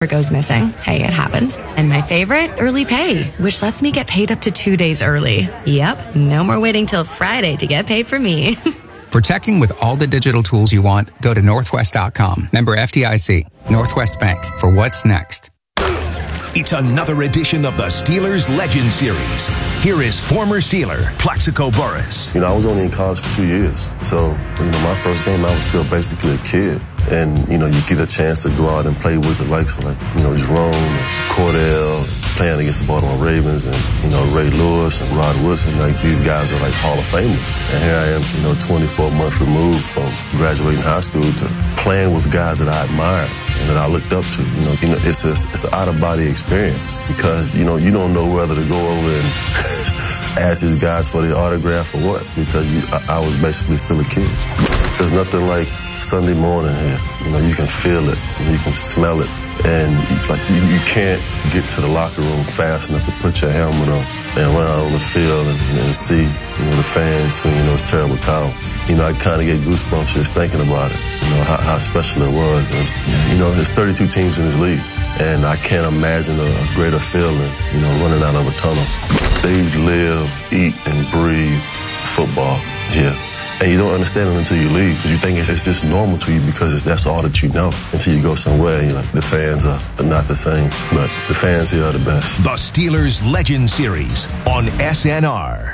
goes missing. Hey, it happens. And my favorite, early pay, which lets me get paid up to 2 days early. Yep, no more waiting till Friday to get paid for me. For checking with all the digital tools you want, go to Northwest.com. Member FDIC. Northwest Bank. For what's next. It's another edition of the Steelers Legend Series. Here is former Steeler, Plaxico Burress. I was only in college for 2 years. So, my first game, I was still basically a kid. And, you get a chance to go out and play with the likes of, Jerome and Cordell, playing against the Baltimore Ravens and, Ray Lewis and Rod Woodson. These guys are Hall of Famers. And here I am, 24 months removed from graduating high school to playing with guys that I admired and that I looked up to. It's an out-of-body experience because, you don't know whether to go over and ask these guys for the autograph or what because I was basically still a kid. There's nothing like Sunday morning here. You can feel it, you can smell it, and you can't get to the locker room fast enough to put your helmet on and run out on the field and see the fans who it's terrible towel. I kind of get goosebumps just thinking about it. How special it was, and there's 32 teams in this league, and I can't imagine a greater feeling. Running out of a tunnel. They live, eat, and breathe football here. And you don't understand it until you leave because you think it's just normal to you because that's all that you know until you go somewhere and the fans are not the same. But the fans here are the best. The Steelers Legend Series on SNR.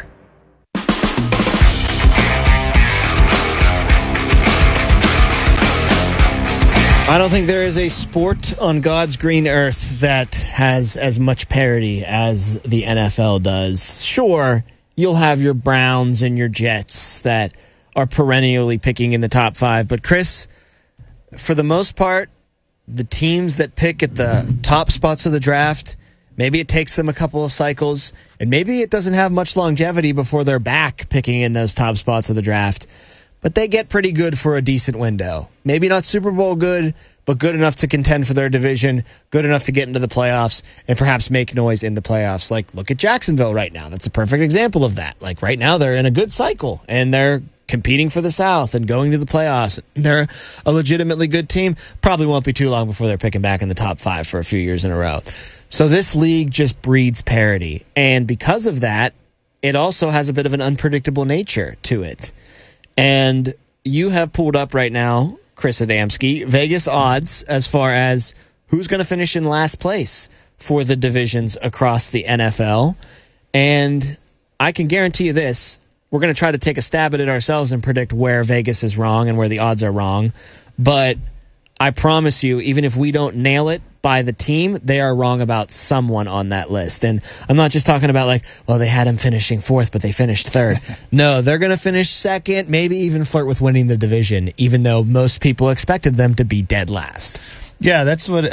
I don't think there is a sport on God's green earth that has as much parity as the NFL does. Sure, you'll have your Browns and your Jets that are perennially picking in the top 5. But, Chris, for the most part, the teams that pick at the top spots of the draft, maybe it takes them a couple of cycles, and maybe it doesn't have much longevity before they're back picking in those top spots of the draft. But they get pretty good for a decent window. Maybe not Super Bowl good, but good enough to contend for their division, good enough to get into the playoffs, and perhaps make noise in the playoffs. Look at Jacksonville right now. That's a perfect example of that. Right now, they're in a good cycle, and they're competing for the South and going to the playoffs. They're a legitimately good team. Probably won't be too long before they're picking back in the top 5 for a few years in a row. So this league just breeds parity. And because of that, it also has a bit of an unpredictable nature to it. And you have pulled up right now, Chris Adamski, Vegas odds as far as who's going to finish in last place for the divisions across the NFL. And I can guarantee you this. We're going to try to take a stab at it ourselves and predict where Vegas is wrong and where the odds are wrong. But I promise you, even if we don't nail it by the team, they are wrong about someone on that list. And I'm not just talking about they had him finishing 4th, but they finished 3rd. No, they're going to finish 2nd, maybe even flirt with winning the division, even though most people expected them to be dead last. Yeah, that's what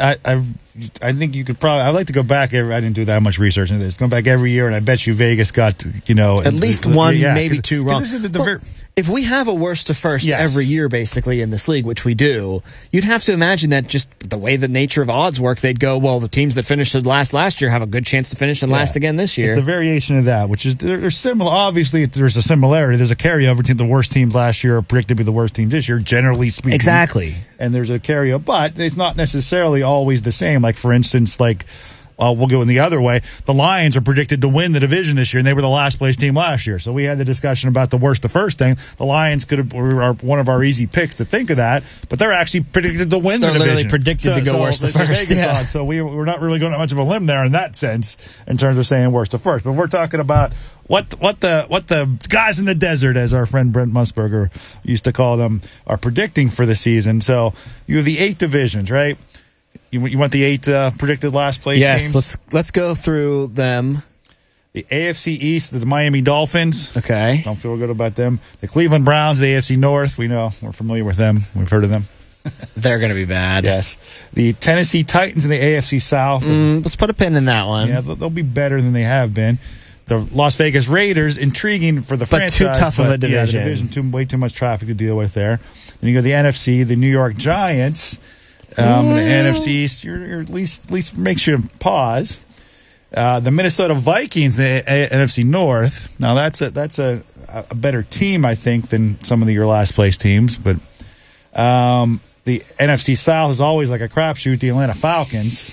I think you could probably. I'd like to go back. I didn't do that much research into this. Go back every year, and I bet you Vegas got at least one, maybe two wrong. This is if we have a worst to first every year, basically, in this league, which we do, you'd have to imagine that just the way the nature of odds work, they'd go, well, the teams that finished last year have a good chance to finish and last again this year. It's the variation of that, which is they're similar. Obviously, there's a similarity. There's a carryover to the worst teams last year are predicted to be the worst teams this year, generally speaking. Exactly. And there's a carryover, but it's not necessarily always the same. For instance, we'll go in the other way. The Lions are predicted to win the division this year, and they were the last place team last year. So we had the discussion about the worst to first thing. The Lions are one of our easy picks to think of that, but they're actually predicted to win the division. They're literally predicted to go worst to first. Odds, so we're not really going on much of a limb there in that sense in terms of saying worst to first. But we're talking about what the guys in the desert, as our friend Brent Musburger used to call them, are predicting for the season. So you have the 8 divisions, right? You want the 8 predicted last place teams? Yes, let's go through them. The AFC East, the Miami Dolphins. Okay. Don't feel good about them. The Cleveland Browns, the AFC North. We know. We're familiar with them. We've heard of them. They're going to be bad. Yes. The Tennessee Titans in the AFC South. Let's put a pin in that one. Yeah, they'll be better than they have been. The Las Vegas Raiders, intriguing for the franchise. But too tough of a division. Yeah, the division, way too much traffic to deal with there. Then you go to the NFC, the New York Giants. The NFC East, you're at least makes you pause. The Minnesota Vikings, the NFC North. Now that's a better team, I think, than some of your last place teams. But The NFC South is always like a crapshoot. The Atlanta Falcons.